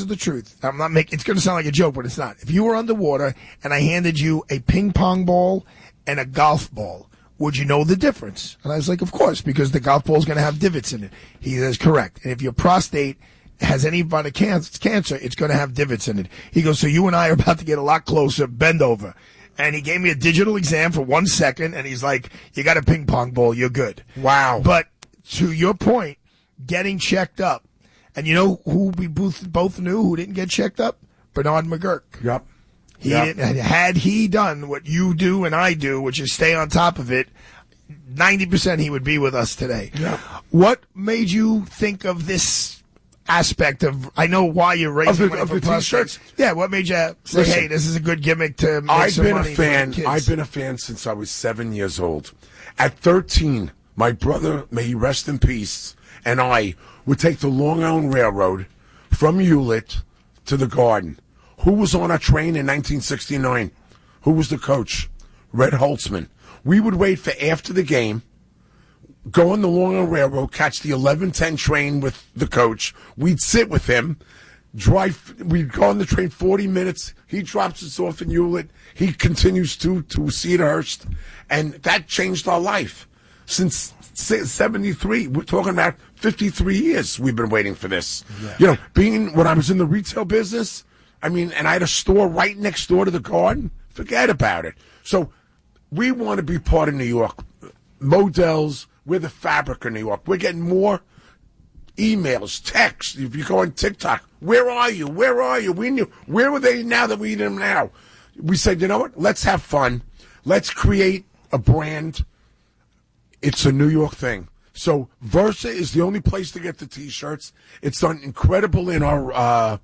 the truth. I'm not making. It's going to sound like a joke, but it's not. If you were underwater and I handed you a ping pong ball and a golf ball, would you know the difference? And I was like, of course, because the golf ball is going to have divots in it. He says, correct. And if your prostate has any kind of cancer, it's going to have divots in it. He goes, so you and I are about to get a lot closer. Bend over. And he gave me a digital exam for 1 second, and he's like, you got a ping pong ball, you're good. Wow. But to your point, getting checked up, and you know who we both knew who didn't get checked up? Bernard McGurk. Yep. Had he done what you do and I do, which is stay on top of it, 90% he would be with us today. Yep. What made you think of this aspect of, I know why you're raising money for the T-shirts? Yeah, what made you say, hey, this is a good gimmick to make some money for the kids? I've been a fan since I was 7 years old. At 13, my brother, may he rest in peace, and I would take the Long Island Railroad from Hewlett to the Garden. Who was on our train in 1969? Who was the coach? Red Holtzman. We would wait for after the game, go on the Long Island Railroad, catch the 11:10 train with the coach. We'd sit with him, we'd go on the train 40 minutes. He drops us off in Hewlett. He continues to Cedarhurst. And that changed our life. Since 73, we're talking about 53 years we've been waiting for this. Yeah. You know, when I was in the retail business, and I had a store right next door to the Garden, forget about it. So we want to be part of New York. Models, we're the fabric of New York. We're getting more emails, texts. If you go on TikTok, where are you? Where are you? We knew. Where were they now that we need them now? We said, you know what? Let's have fun. Let's create a brand. It's a New York thing. So Versa is the only place to get the T-shirts. It's done incredible in our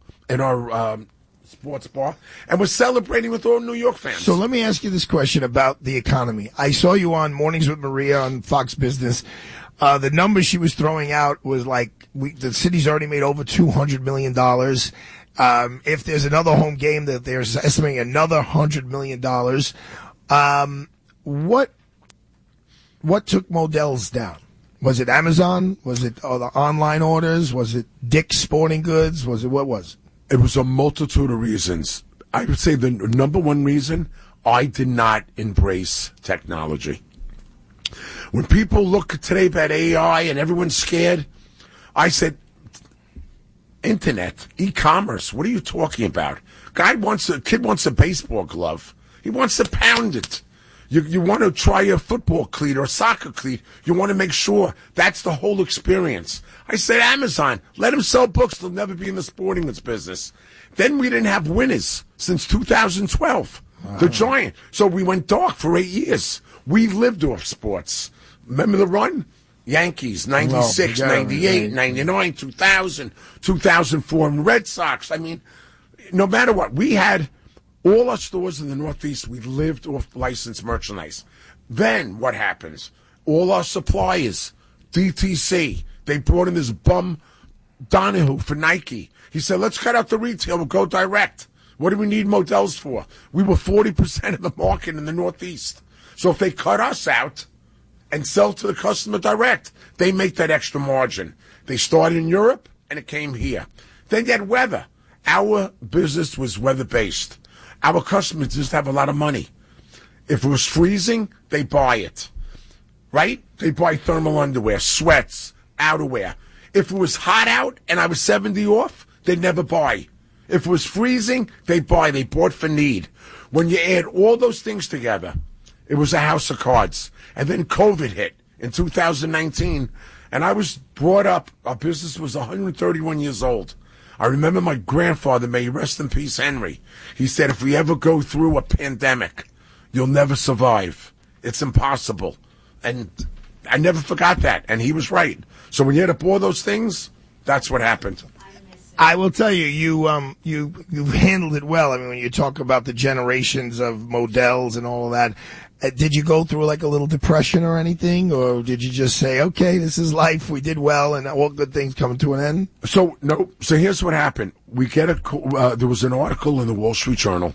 sports bar, and we're celebrating with all New York fans. So let me ask you this question about the economy. I saw you on Mornings with Maria on Fox Business. The numbers she was throwing out was like the city's already made over $200 million. If there's another home game, that they're estimating another $100 million. What took Modell's down? Was it Amazon? Was it the online orders? Was it Dick's Sporting Goods? What was it? It was a multitude of reasons. I would say the number one reason, I did not embrace technology. When people look today about AI and everyone's scared, I said, internet, e-commerce, what are you talking about? Kid wants a baseball glove. He wants to pound it. You want to try a football cleat or a soccer cleat. You want to make sure that's the whole experience. I said, Amazon, let them sell books. They'll never be in the sporting goods business. Then we didn't have winners since 2012, the Giant. So we went dark for 8 years. We lived off sports. Remember the run? Yankees, 96, 98, 99, 2000, 2004, and Red Sox. No matter what, we had all our stores in the Northeast, we lived off licensed merchandise. Then what happens? All our suppliers, DTC, they brought in this bum Donahue for Nike. He said, let's cut out the retail, we'll go direct. What do we need Modell's for? We were 40% of the market in the Northeast. So if they cut us out and sell to the customer direct, they make that extra margin. They started in Europe, and it came here. Then you had weather. Our business was weather-based. Our customers just have a lot of money. If it was freezing, they buy it, right? They buy thermal underwear, sweats, outerwear. If it was hot out and I was 70 off, they'd never buy. If it was freezing, they buy. They bought for need. When you add all those things together, it was a house of cards. And then COVID hit in 2019, and I was brought up, our business was 131 years old. I remember my grandfather, may he rest in peace, Henry. He said, if we ever go through a pandemic, you'll never survive. It's impossible. And I never forgot that. And he was right. So when you add up all those things, that's what happened. I will tell you, you've handled it well. When you talk about the generations of Modell's and all of that, did you go through like a little depression or anything, or did you just say, okay, this is life, we did well, and all good things come to an end? So here's what happened. We get there was an article in the Wall Street Journal.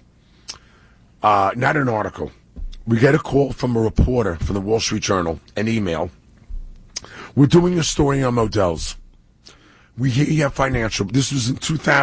Not an article. We get a call from a reporter from the Wall Street Journal, an email. We're doing a story on Modell's. We hear you have financial. This was in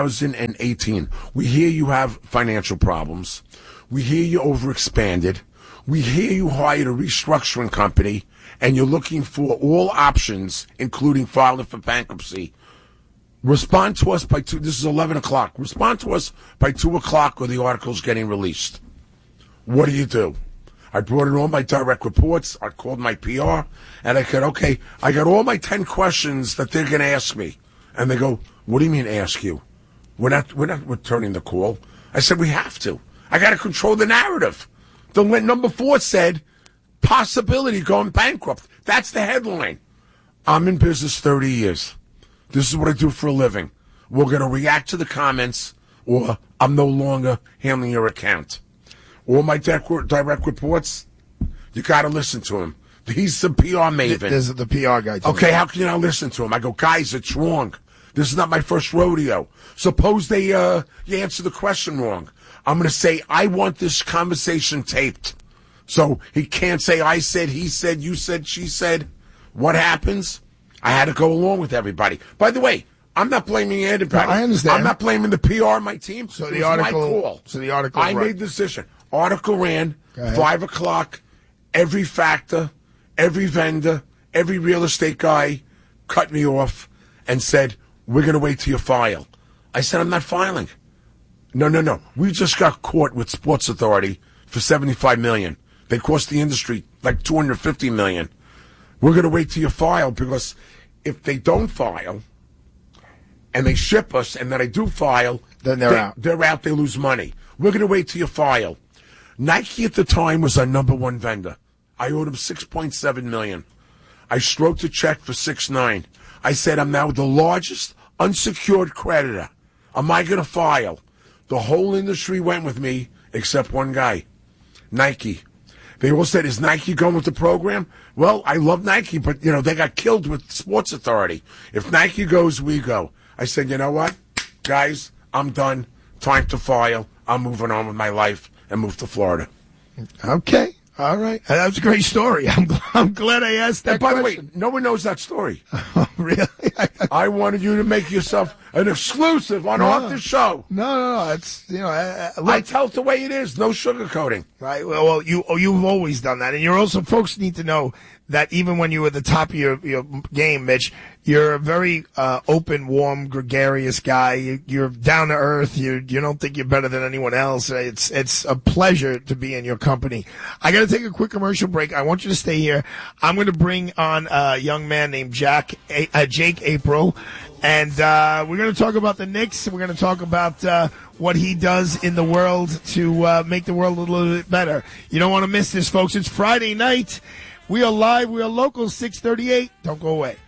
2018. We hear you have financial problems. We hear you overexpanded. We hear you hired a restructuring company, and you're looking for all options, including filing for bankruptcy. Respond to us by 2. This is 11 o'clock. Respond to us by 2 o'clock, or the article's getting released. What do? I brought in all my direct reports. I called my PR, and I said, okay, I got all my 10 questions that they're going to ask me. And they go, what do you mean ask you? We're not returning the call. I said, we have to. I got to control the narrative. The number 4 said, possibility going bankrupt. That's the headline. I'm in business 30 years. This is what I do for a living. We're going to react to the comments, or I'm no longer handling your account. All my direct reports, you got to listen to him. He's the PR maven. This is the PR guy. Okay, how can you not listen to him? I go, guys, it's wrong. This is not my first rodeo. Suppose they you answer the question wrong. I'm going to say, I want this conversation taped. So he can't say, I said, he said, you said, she said. What happens? I had to go along with everybody. By the way, I'm not blaming anybody. No, I understand. I'm not blaming the PR, my team. So the article. My call. So the article. I made the decision. Article ran 5 o'clock. Every factor, every vendor, every real estate guy cut me off and said, we're going to wait till you file. I said, I'm not filing. No. We just got caught with Sports Authority for $75 million. They cost the industry like $250 million. We're going to wait till you file, because if they don't file and they ship us and then I do file, then they're out. They're out. They lose money. We're going to wait till you file. Nike at the time was our number 1 vendor. I owed him $6.7 million. I stroked a check for $6.9. I said, I'm now the largest unsecured creditor. Am I going to file? The whole industry went with me except one guy, Nike. They all said, is Nike going with the program? Well, I love Nike, but, they got killed with Sports Authority. If Nike goes, we go. I said, you know what? Guys, I'm done. Time to file. I'm moving on with my life and move to Florida. Okay. All right. That was a great story. I'm glad I asked that question. By the way, no one knows that story. Oh, really? I wanted you to make yourself an exclusive on Off the Show. No. It's, I tell it the way it is. No sugarcoating. Right. Well, you've always done that. And you're also, folks need to know that even when you were at the top of your game, Mitch, you're a very open, warm, gregarious guy. You're down to earth. You don't think you're better than anyone else. It's a pleasure to be in your company. I got to take a quick commercial break. I want you to stay here. I'm going to bring on a young man named Jake April, and we're going to talk about the Knicks. We're going to talk about what he does in the world to make the world a little bit better. You don't want to miss this, folks. It's Friday night. We are live. We are local, 638. Don't go away.